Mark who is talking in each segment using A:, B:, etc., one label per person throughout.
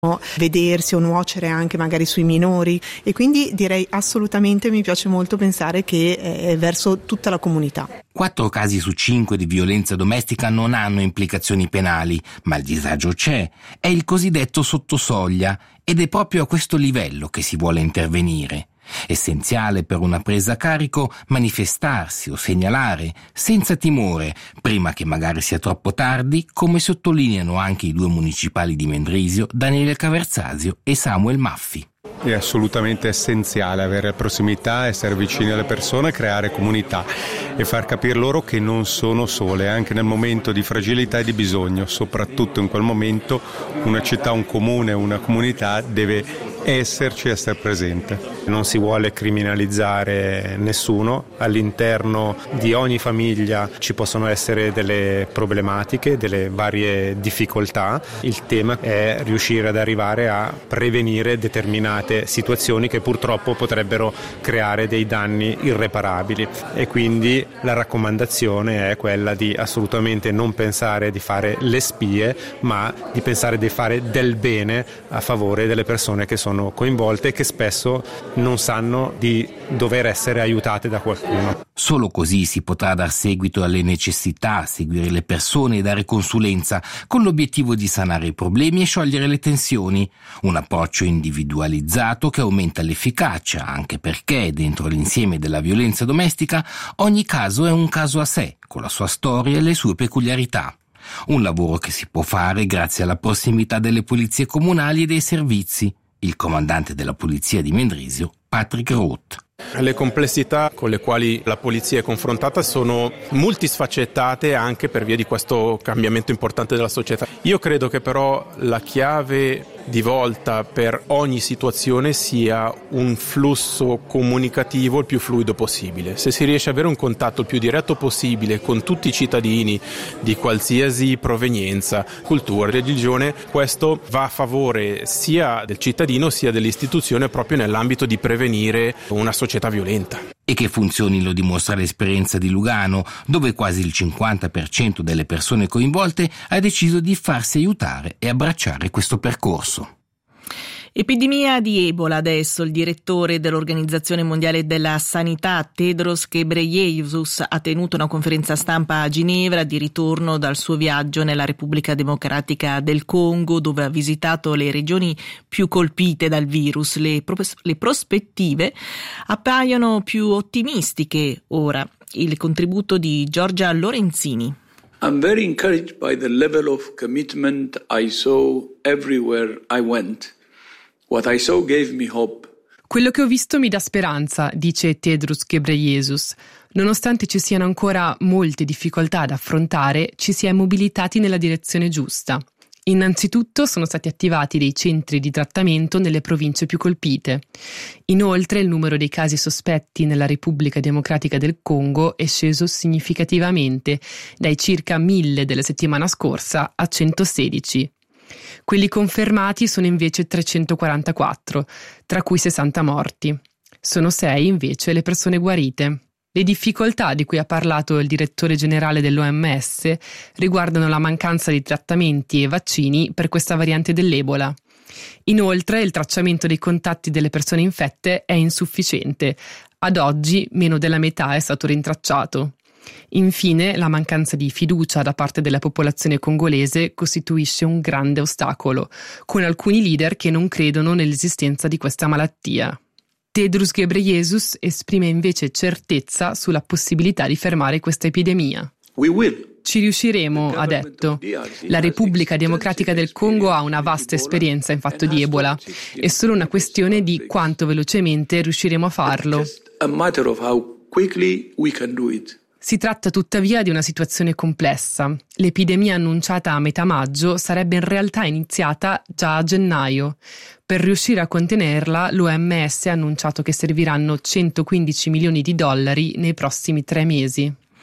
A: vedersi o nuocere anche magari sui minori, e quindi direi assolutamente mi piace molto pensare che è verso tutta la comunità.
B: 4 casi su 5 di violenza domestica non hanno implicazioni penali, ma il disagio c'è, è il cosiddetto sottosoglia, ed è proprio a questo livello che si vuole intervenire. Essenziale per una presa a carico manifestarsi o segnalare senza timore, prima che magari sia troppo tardi, come sottolineano anche i 2 municipali di Mendrisio, Daniele Caverzasio e Samuel Maffi.
C: È assolutamente essenziale avere prossimità, essere vicini alle persone, creare comunità e far capire loro che non sono sole, anche nel momento di fragilità e di bisogno. Soprattutto in quel momento una città, un comune, una comunità deve esserci e essere presente.
D: Non si vuole criminalizzare nessuno, all'interno di ogni famiglia ci possono essere delle problematiche, delle varie difficoltà. Il tema è riuscire ad arrivare a prevenire determinate situazioni che purtroppo potrebbero creare dei danni irreparabili, e quindi la raccomandazione è quella di assolutamente non pensare di fare le spie, ma di pensare di fare del bene a favore delle persone che sono coinvolte e che spesso non sanno di dover essere aiutate da qualcuno.
B: Solo così si potrà dar seguito alle necessità, seguire le persone e dare consulenza, con l'obiettivo di sanare i problemi e sciogliere le tensioni. Un approccio individualizzato che aumenta l'efficacia, anche perché dentro l'insieme della violenza domestica ogni caso è un caso a sé, con la sua storia e le sue peculiarità. Un lavoro che si può fare grazie alla prossimità delle polizie comunali e dei servizi. Il comandante della polizia di Mendrisio, Patrick Roth.
E: Le complessità con le quali la polizia è confrontata sono multisfaccettate anche per via di questo cambiamento importante della società. Io credo che però la chiave di volta per ogni situazione sia un flusso comunicativo il più fluido possibile. Se si riesce ad avere un contatto il più diretto possibile con tutti i cittadini di qualsiasi provenienza, cultura, religione, questo va a favore sia del cittadino sia dell'istituzione proprio nell'ambito di prevenire una società violenta.
B: E che funzioni lo dimostra l'esperienza di Lugano, dove quasi il 50% delle persone coinvolte ha deciso di farsi aiutare e abbracciare questo percorso.
F: Epidemia di Ebola adesso. Il direttore dell'Organizzazione Mondiale della Sanità, Tedros Ghebreyesus, ha tenuto una conferenza stampa a Ginevra di ritorno dal suo viaggio nella Repubblica Democratica del Congo, dove ha visitato le regioni più colpite dal virus. Le prospettive appaiono più ottimistiche ora. Il contributo di Giorgia Lorenzini.
G: I'm very encouraged by the level of commitment I saw everywhere I went. What I saw gave me hope.
H: Quello che ho visto mi dà speranza, dice Tedros Ghebreyesus. Nonostante ci siano ancora molte difficoltà da affrontare, ci si è mobilitati nella direzione giusta. Innanzitutto sono stati attivati dei centri di trattamento nelle province più colpite. Inoltre il numero dei casi sospetti nella Repubblica Democratica del Congo è sceso significativamente, dai circa 1000 della settimana scorsa a 116. Quelli confermati sono invece 344, tra cui 60 morti. Sono 6 invece le persone guarite. Le difficoltà di cui ha parlato il direttore generale dell'OMS riguardano la mancanza di trattamenti e vaccini per questa variante dell'Ebola. Inoltre, il tracciamento dei contatti delle persone infette è insufficiente. Ad oggi, meno della metà è stato rintracciato. Infine, la mancanza di fiducia da parte della popolazione congolese costituisce un grande ostacolo, con alcuni leader che non credono nell'esistenza di questa malattia. Tedros Ghebreyesus esprime invece certezza sulla possibilità di fermare questa epidemia. Ci riusciremo, ha detto. La Repubblica Democratica del Congo ha una vasta esperienza in fatto di Ebola. È solo una questione di quanto velocemente riusciremo a farlo. Si tratta tuttavia di una situazione complessa. L'epidemia annunciata a metà maggio sarebbe in realtà iniziata già a gennaio. Per riuscire a contenerla, l'OMS ha annunciato che serviranno $115 milioni nei prossimi 3 mesi.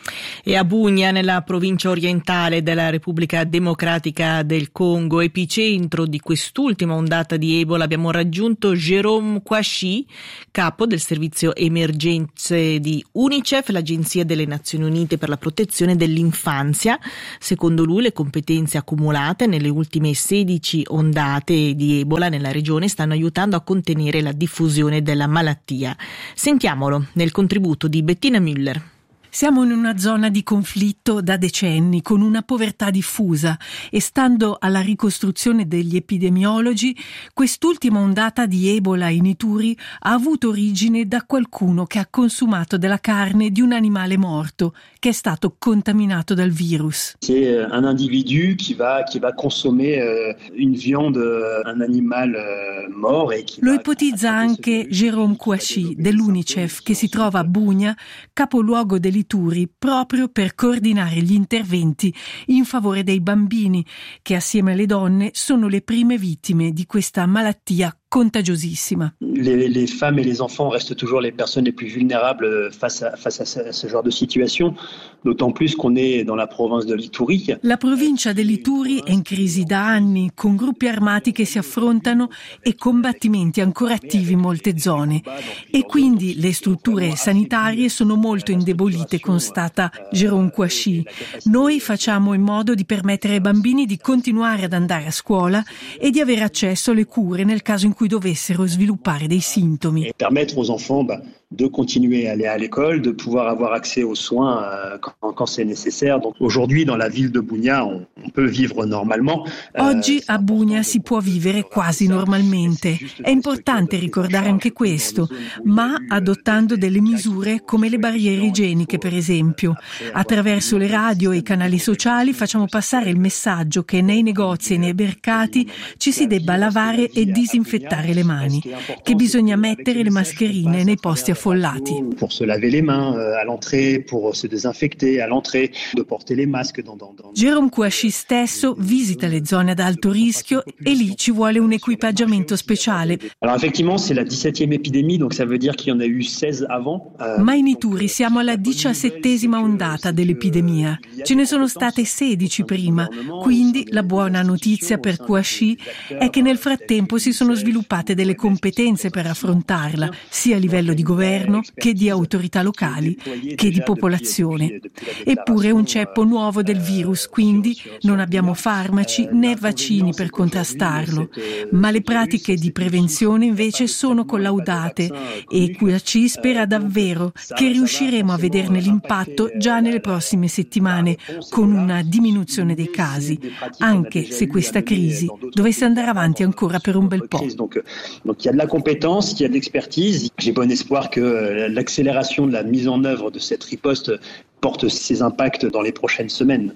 F: E a Bunia, nella provincia orientale della Repubblica Democratica del Congo, epicentro di quest'ultima ondata di Ebola, abbiamo raggiunto Jérôme Kouachi, capo del servizio emergenze di UNICEF, l'Agenzia delle Nazioni Unite per la protezione dell'infanzia. Secondo lui, le competenze accumulate nelle ultime 16 ondate di Ebola nella regione stanno aiutando a contenere la diffusione della malattia. Sentiamolo nel contributo di Bettina Müller.
I: Siamo in una zona di conflitto da decenni, con una povertà diffusa, e stando alla ricostruzione degli epidemiologi, quest'ultima ondata di Ebola in Ituri ha avuto origine da qualcuno che ha consumato della carne di un animale morto che è stato contaminato dal virus.
J: C'est un individu qui va consommer une viande, un animal mort e
I: Lo ipotizza anche Jérôme Kouachi dell'UNICEF, che si trova a Bunia, capoluogo dell'Ituri, proprio per coordinare gli interventi in favore dei bambini, che assieme alle donne sono le prime vittime di questa malattia contagiosissima.
J: Les femmes et les enfants restent toujours les personnes les plus vulnérables face à ce genre de situation, d'autant plus qu'on est dans la province de l'Ituri.
I: La provincia dell'Ituri è in crisi da anni, con gruppi armati che si affrontano e combattimenti ancora attivi in molte zone, e quindi le strutture sanitarie sono molto indebolite, constata Jérôme Kouachi. Noi facciamo in modo di permettere ai bambini di continuare ad andare a scuola e di avere accesso alle cure nel caso in cui dovessero sviluppare dei sintomi.
J: Et permettre aux enfants de continuer à aller à l'école, de pouvoir avoir accès aux soins quand c'est nécessaire. Donc aujourd'hui dans la ville de Bunia on peut vivre normalement.
I: Oggi a Bunia si può vivere quasi normalmente. È importante ricordare anche questo, ma adottando delle misure come le barriere igieniche, per esempio. Attraverso le radio e i canali sociali facciamo passare il messaggio che nei negozi e nei mercati ci si debba lavare e disinfettare le mani, che bisogna mettere le mascherine nei posti affollati.
J: Pour se laver les mains à l'entrée, pour se désinfecter à l'entrée, de porter les masques dans.
I: Jérôme Kouachi stesso visita le zone ad alto rischio e lì ci vuole un equipaggiamento speciale.
J: Alors effectivement, c'est la 17e épidémie, donc ça veut dire qu'il y en a eu 16 avant.
I: Ma in Ituri siamo alla 17ª ondata dell'epidemia. Ce ne sono state 16 prima, quindi la buona notizia per Kouachi è che nel frattempo si sono sviluppate delle competenze per affrontarla, sia a livello di governo che di autorità locali, che di popolazione. Eppure è un ceppo nuovo del virus, quindi non abbiamo farmaci né vaccini per contrastarlo, ma le pratiche di prevenzione invece sono collaudate e Kouachi spera davvero che riusciremo a vederne l'impatto già nelle prossime settimane, con una diminuzione dei casi, anche se questa crisi dovesse andare avanti ancora per un bel po'.
J: Donc il y a de la compétence, il y a de l'expertise. J'ai bon espoir que l'accélération de la mise en œuvre de cette riposte porte ses impacts dans les prochaines semaines.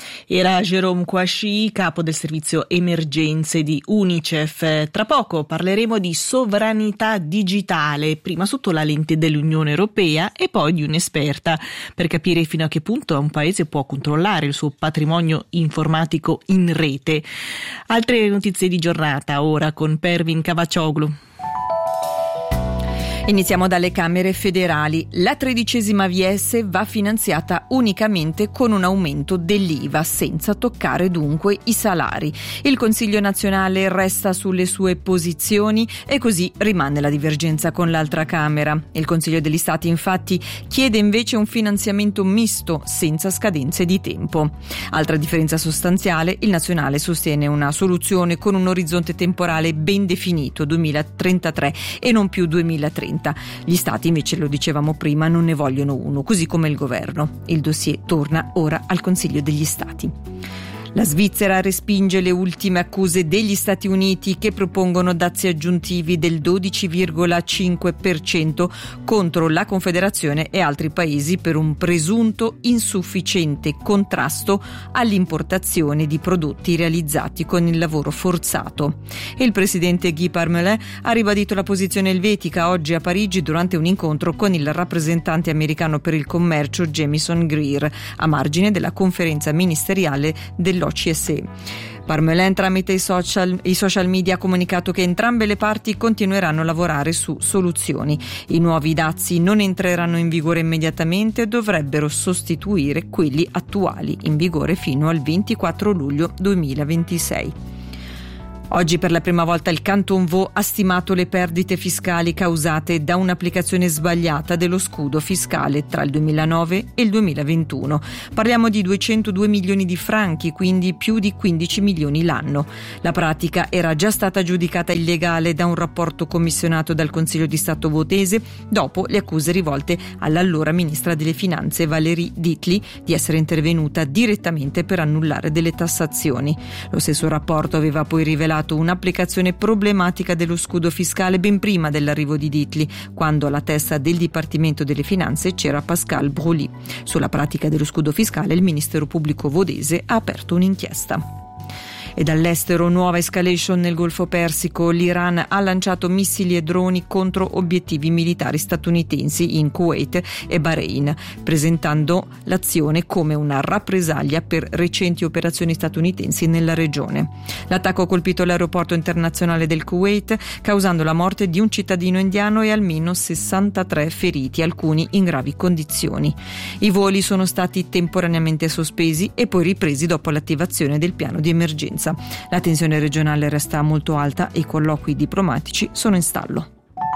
F: Era Jérôme Kouachi, capo del servizio emergenze di UNICEF. Tra poco parleremo di sovranità digitale, prima sotto la lente dell'Unione Europea e poi di un'esperta, per capire fino a che punto un paese può controllare il suo patrimonio informatico in rete. Altre notizie di giornata ora con Pervin Cavaccioglu.
K: Iniziamo dalle Camere federali. La 13ª VS va finanziata unicamente con un aumento dell'IVA, senza toccare dunque i salari. Il Consiglio nazionale resta sulle sue posizioni e così rimane la divergenza con l'altra Camera. Il Consiglio degli Stati infatti chiede invece un finanziamento misto, senza scadenze di tempo. Altra differenza sostanziale, il nazionale sostiene una soluzione con un orizzonte temporale ben definito, 2033 e non più 2030. Gli Stati invece, lo dicevamo prima, non ne vogliono uno, così come il governo. Il dossier torna ora al Consiglio degli Stati. La Svizzera respinge le ultime accuse degli Stati Uniti che propongono dazi aggiuntivi del 12,5% contro la Confederazione e altri paesi per un presunto insufficiente contrasto all'importazione di prodotti realizzati con il lavoro forzato. Il presidente Guy Parmelin ha ribadito la posizione elvetica oggi a Parigi durante un incontro con il rappresentante americano per il commercio Jamieson Greer, a margine della conferenza ministeriale dell'8 dell'OCSE. Parmelin tramite i social media ha comunicato che entrambe le parti continueranno a lavorare su soluzioni. I nuovi dazi non entreranno in vigore immediatamente e dovrebbero sostituire quelli attuali, in vigore fino al 24 luglio 2026. Oggi per la prima volta il Canton Vaud ha stimato le perdite fiscali causate da un'applicazione sbagliata dello scudo fiscale tra il 2009 e il 2021. Parliamo di 202 milioni di franchi, quindi più di 15 milioni l'anno. La pratica era già stata giudicata illegale da un rapporto commissionato dal Consiglio di Stato vaudese dopo le accuse rivolte all'allora ministra delle Finanze Valérie Dietly di essere intervenuta direttamente per annullare delle tassazioni. Lo stesso rapporto aveva poi rivelato un'applicazione problematica dello scudo fiscale ben prima dell'arrivo di Dietly, quando alla testa del Dipartimento delle Finanze c'era Pascal Broglie. Sulla pratica dello scudo fiscale il Ministero Pubblico vaudese ha aperto un'inchiesta. E dall'estero nuova escalation nel Golfo Persico. L'Iran ha lanciato missili e droni contro obiettivi militari statunitensi in Kuwait e Bahrain, presentando l'azione come una rappresaglia per recenti operazioni statunitensi nella regione. L'attacco ha colpito l'aeroporto internazionale del Kuwait, causando la morte di un cittadino indiano e almeno 63 feriti, alcuni in gravi condizioni. I voli sono stati temporaneamente sospesi e poi ripresi dopo l'attivazione del piano di emergenza. La tensione regionale resta molto alta e i colloqui diplomatici sono in stallo.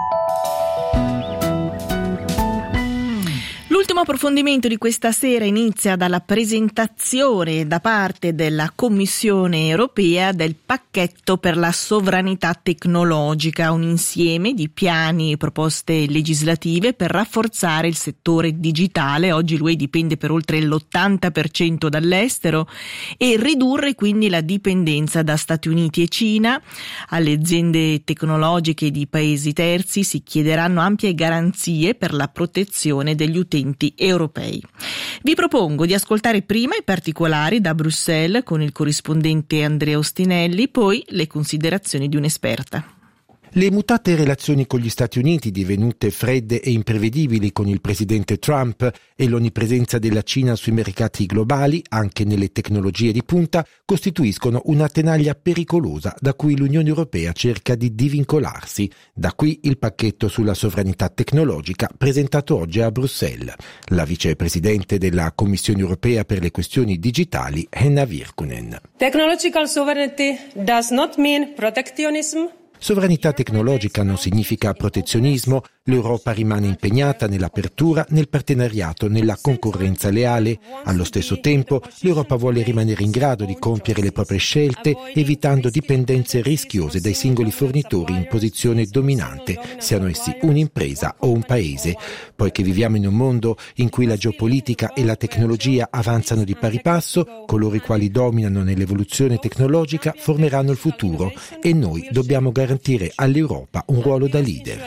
F: L'ultimo approfondimento di questa sera inizia dalla presentazione da parte della Commissione europea del pacchetto per la sovranità tecnologica, un insieme di piani e proposte legislative per rafforzare il settore digitale. Oggi l'UE dipende per oltre l'80% dall'estero e ridurre quindi la dipendenza da Stati Uniti e Cina. Alle aziende tecnologiche di paesi terzi si chiederanno ampie garanzie per la protezione degli utenti europei. Vi propongo di ascoltare prima i particolari da Bruxelles con il corrispondente Andrea Ostinelli, poi le considerazioni di un'esperta.
L: Le mutate relazioni con gli Stati Uniti, divenute fredde e imprevedibili con il presidente Trump, e l'onnipresenza della Cina sui mercati globali, anche nelle tecnologie di punta, costituiscono una tenaglia pericolosa da cui l'Unione Europea cerca di divincolarsi. Da qui il pacchetto sulla sovranità tecnologica presentato oggi a Bruxelles. La vicepresidente della Commissione Europea per le questioni digitali, Henna Virkkunen.
M: Technological sovereignty does not mean protectionism.
L: Sovranità tecnologica non significa protezionismo. L'Europa rimane impegnata nell'apertura, nel partenariato, nella concorrenza leale. Allo stesso tempo, l'Europa vuole rimanere in grado di compiere le proprie scelte, evitando dipendenze rischiose dai singoli fornitori in posizione dominante, siano essi un'impresa o un paese. Poiché viviamo in un mondo in cui la geopolitica e la tecnologia avanzano di pari passo, coloro i quali dominano nell'evoluzione tecnologica formeranno il futuro e noi dobbiamo garantire all'Europa un ruolo da leader.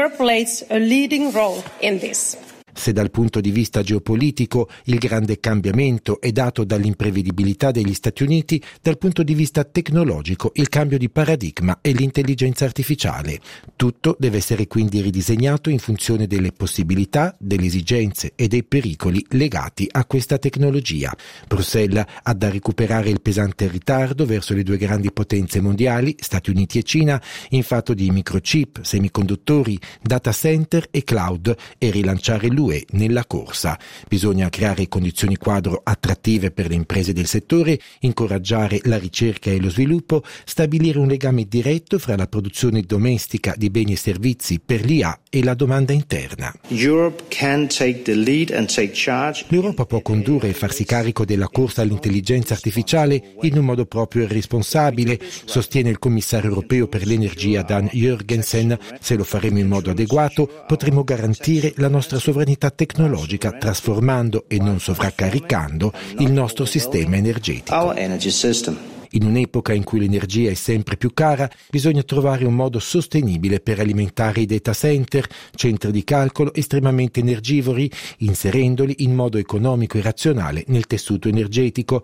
M: A leading role in this.
L: Se dal punto di vista geopolitico il grande cambiamento è dato dall'imprevedibilità degli Stati Uniti, dal punto di vista tecnologico il cambio di paradigma è l'intelligenza artificiale. Tutto deve essere quindi ridisegnato in funzione delle possibilità, delle esigenze e dei pericoli legati a questa tecnologia. Bruxelles ha da recuperare il pesante ritardo verso le due grandi potenze mondiali, Stati Uniti e Cina, in fatto di microchip, semiconduttori, data center e cloud, e rilanciare l'UE nella corsa. Bisogna creare condizioni quadro attrattive per le imprese del settore, incoraggiare la ricerca e lo sviluppo, stabilire un legame diretto fra la produzione domestica di beni e servizi per l'IA e la domanda interna. L'Europa può condurre e farsi carico della corsa all'intelligenza artificiale in un modo proprio e responsabile, sostiene il commissario europeo per l'energia Dan Jørgensen. Se lo faremo in modo adeguato, potremo garantire la nostra sovranità tecnologica, trasformando e non sovraccaricando il nostro sistema energetico. In un'epoca in cui l'energia è sempre più cara, bisogna trovare un modo sostenibile per alimentare i data center, centri di calcolo estremamente energivori, inserendoli in modo economico e razionale nel tessuto energetico.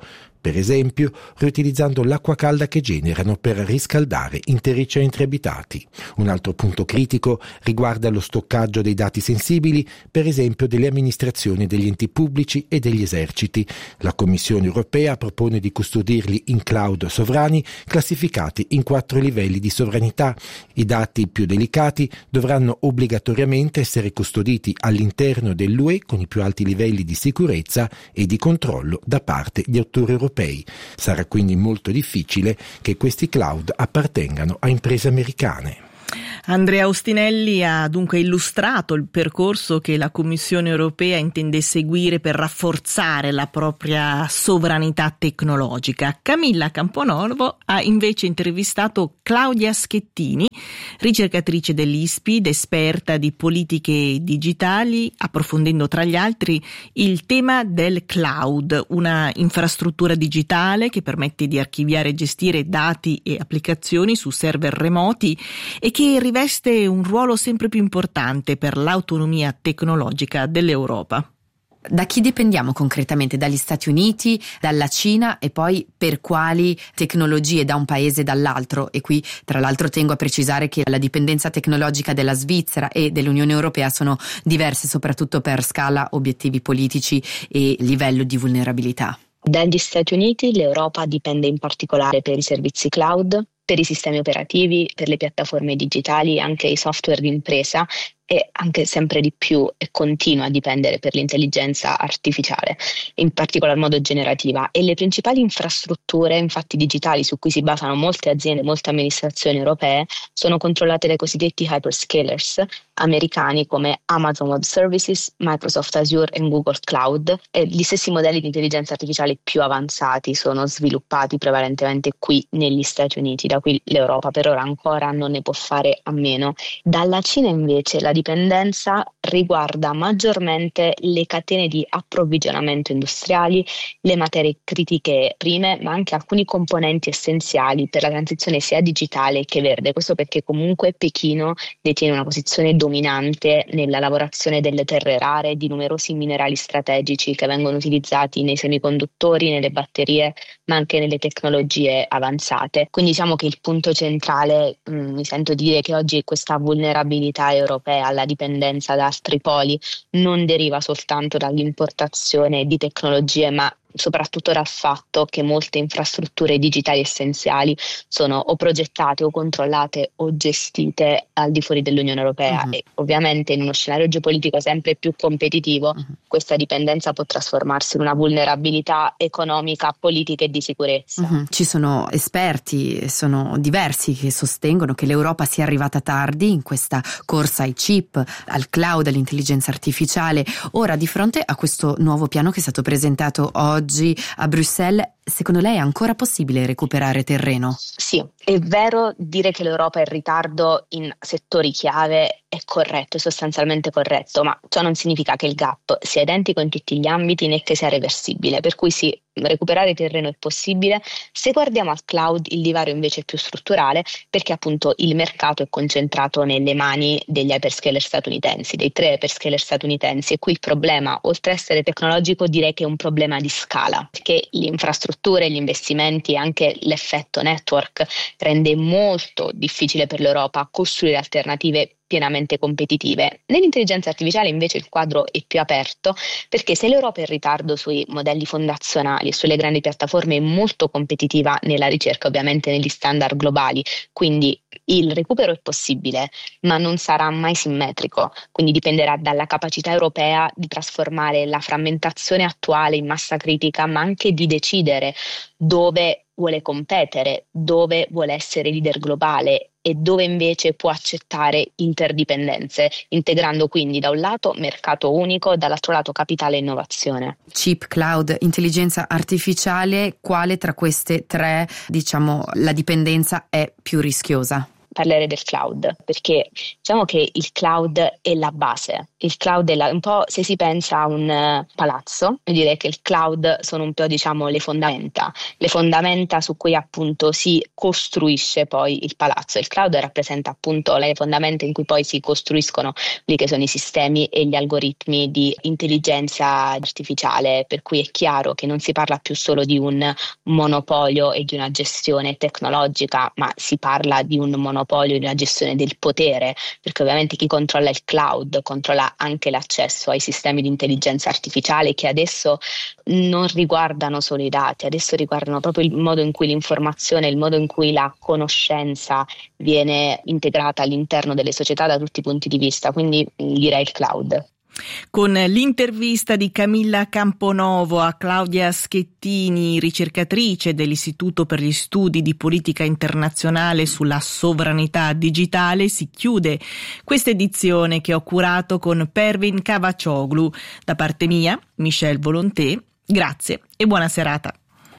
L: per esempio riutilizzando l'acqua calda che generano per riscaldare interi centri abitati. Un altro punto critico riguarda lo stoccaggio dei dati sensibili, per esempio delle amministrazioni degli enti pubblici e degli eserciti. La Commissione europea propone di custodirli in cloud sovrani classificati in 4 livelli di sovranità. I dati più delicati dovranno obbligatoriamente essere custoditi all'interno dell'UE con i più alti livelli di sicurezza e di controllo da parte di attori europei. Sarà quindi molto difficile che questi cloud appartengano a imprese americane.
F: Andrea Ostinelli ha dunque illustrato il percorso che la Commissione europea intende seguire per rafforzare la propria sovranità tecnologica. Camilla Camponovo ha invece intervistato Claudia Schettini, ricercatrice dell'ISPID, esperta di politiche digitali, approfondendo tra gli altri il tema del cloud, una infrastruttura digitale che permette di archiviare e gestire dati e applicazioni su server remoti e che riveste un ruolo sempre più importante per l'autonomia tecnologica dell'Europa.
N: Da chi dipendiamo concretamente? Dagli Stati Uniti, dalla Cina e poi per quali tecnologie da un paese e dall'altro? E qui tra l'altro tengo a precisare che la dipendenza tecnologica della Svizzera e dell'Unione Europea sono diverse soprattutto per scala, obiettivi politici e livello di vulnerabilità.
O: Dagli Stati Uniti l'Europa dipende in particolare per i servizi cloud, per i sistemi operativi, per le piattaforme digitali, anche i software di impresa e anche sempre di più e continua a dipendere per l'intelligenza artificiale, in particolar modo generativa. E le principali infrastrutture, infatti digitali, su cui si basano molte aziende, molte amministrazioni europee, sono controllate dai cosiddetti hyperscalers americani come Amazon Web Services, Microsoft Azure e Google Cloud. E gli stessi modelli di intelligenza artificiale più avanzati sono sviluppati prevalentemente qui negli Stati Uniti, da cui l'Europa per ora ancora non ne può fare a meno. Dalla Cina invece la dipendenza riguarda maggiormente le catene di approvvigionamento industriali, le materie critiche prime, ma anche alcuni componenti essenziali per la transizione sia digitale che verde. Questo perché comunque Pechino detiene una posizione dominante nella lavorazione delle terre rare, di numerosi minerali strategici che vengono utilizzati nei semiconduttori, nelle batterie, ma anche nelle tecnologie avanzate. Quindi diciamo che il punto centrale, mi sento di dire che oggi questa vulnerabilità europea alla dipendenza da altri poli non deriva soltanto dall'importazione di tecnologie, ma soprattutto dal fatto che molte infrastrutture digitali essenziali sono o progettate o controllate o gestite al di fuori dell'Unione Europea e ovviamente in uno scenario geopolitico sempre più competitivo questa dipendenza può trasformarsi in una vulnerabilità economica, politica e di sicurezza.
N: Ci sono esperti, sono diversi che sostengono che l'Europa sia arrivata tardi in questa corsa ai chip, al cloud, all'intelligenza artificiale. Ora, di fronte a questo nuovo piano che è stato presentato oggi a Bruxelles, secondo lei è ancora possibile recuperare terreno?
O: Sì, è vero, dire che l'Europa è in ritardo in settori chiave è corretto, è sostanzialmente corretto, ma ciò non significa che il gap sia identico in tutti gli ambiti né che sia reversibile, per cui sì, recuperare terreno è possibile. Se guardiamo al cloud il divario invece è più strutturale perché appunto il mercato è concentrato nelle mani degli hyperscaler statunitensi, dei 3 hyperscaler statunitensi, e qui il problema, oltre a essere tecnologico, direi che è un problema di scala, perché le infrastrutture, gli investimenti e anche l'effetto network rende molto difficile per l'Europa costruire alternative pienamente competitive. Nell'intelligenza artificiale invece il quadro è più aperto perché se l'Europa è in ritardo sui modelli fondazionali e sulle grandi piattaforme è molto competitiva nella ricerca, ovviamente negli standard globali, quindi il recupero è possibile ma non sarà mai simmetrico, quindi dipenderà dalla capacità europea di trasformare la frammentazione attuale in massa critica, ma anche di decidere dove vuole competere, dove vuole essere leader globale e dove invece può accettare interdipendenze, integrando quindi da un lato mercato unico, dall'altro lato capitale e innovazione.
N: Chip, cloud, intelligenza artificiale, quale tra queste 3, la dipendenza è più rischiosa?
O: parlerei del cloud, perché diciamo che il cloud è la base. Il cloud è un po', se si pensa a un palazzo, io direi che il cloud sono un po', diciamo, le fondamenta su cui appunto si costruisce poi il palazzo. Il cloud rappresenta appunto le fondamenta in cui poi si costruiscono quelli che sono i sistemi e gli algoritmi di intelligenza artificiale, per cui è chiaro che non si parla più solo di un monopolio e di una gestione tecnologica, ma si parla di un monopolio e di una gestione del potere, perché ovviamente chi controlla il cloud controlla anche l'accesso ai sistemi di intelligenza artificiale, che adesso non riguardano solo i dati, adesso riguardano proprio il modo in cui l'informazione, il modo in cui la conoscenza viene integrata all'interno delle società da tutti i punti di vista, quindi direi il cloud.
F: Con l'intervista di Camilla Camponovo a Claudia Schettini, ricercatrice dell'Istituto per gli Studi di Politica Internazionale sulla Sovranità Digitale, si chiude questa edizione che ho curato con Pervin Cavaccioglu. Da parte mia, Michelle Volonté, grazie e buona serata.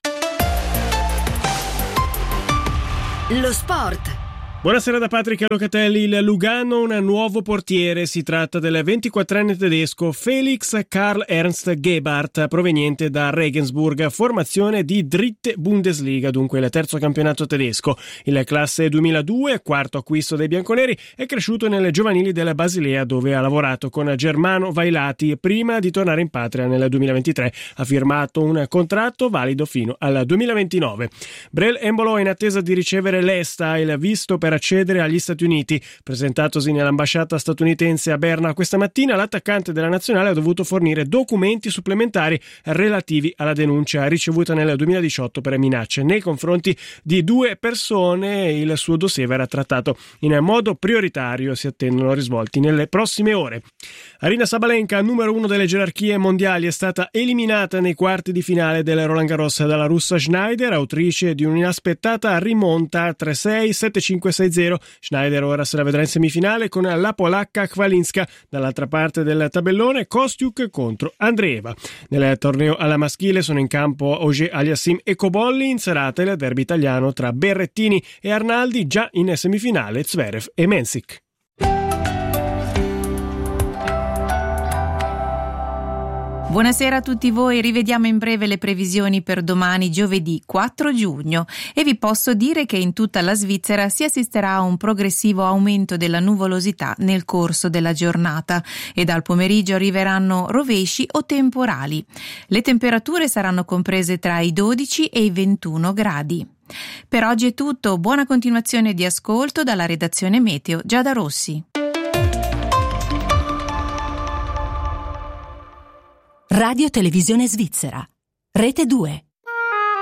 P: Lo sport.
Q: Buonasera da Patrick Locatelli. Il Lugano un nuovo portiere. Si tratta del 24enne tedesco Felix Karl Ernst Gebhardt, proveniente da Regensburg, formazione di Dritte Bundesliga, dunque il terzo campionato tedesco. Il classe 2002, quarto acquisto dei bianconeri, è cresciuto nelle giovanili della Basilea, dove ha lavorato con Germano Vailati prima di tornare in patria nel 2023. Ha firmato un contratto valido fino al 2029. Brel Embolo è in attesa di ricevere l'ESTA, il visto per accedere agli Stati Uniti. Presentatosi nell'ambasciata statunitense a Berna questa mattina, l'attaccante della nazionale ha dovuto fornire documenti supplementari relativi alla denuncia ricevuta nel 2018 per minacce nei confronti di 2 persone. Il suo dossier verrà trattato in modo prioritario, si attendono risvolti nelle prossime ore. Aryna Sabalenka, numero 1 delle gerarchie mondiali, è stata eliminata nei quarti di finale del Roland Garros dalla russa Schneider, autrice di un'inaspettata rimonta 3-6, 7-5, 6-0. Schneider ora se la vedrà in semifinale con la polacca Kwalinska. Dall'altra parte del tabellone, Kostiuk contro Andreeva. Nel torneo alla maschile sono in campo Auger Aliassime e Cobolli. In serata il derby italiano tra Berrettini e Arnaldi, già in semifinale Zverev e Mensik.
K: Buonasera a tutti voi, rivediamo in breve le previsioni per domani giovedì 4 giugno e vi posso dire che in tutta la Svizzera si assisterà a un progressivo aumento della nuvolosità nel corso della giornata e dal pomeriggio arriveranno rovesci o temporali. Le temperature saranno comprese tra i 12 e i 21 gradi. Per oggi è tutto, buona continuazione di ascolto dalla redazione Meteo Giada Rossi.
P: Radio Televisione Svizzera, Rete 2.